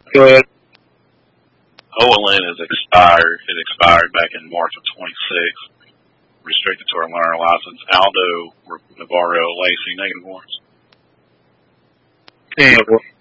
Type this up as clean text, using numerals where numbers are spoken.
Good. OLN is expired. It expired back in March of 26. Restricted to our learner license. Aldo Navarro Lacey, negative warrants. And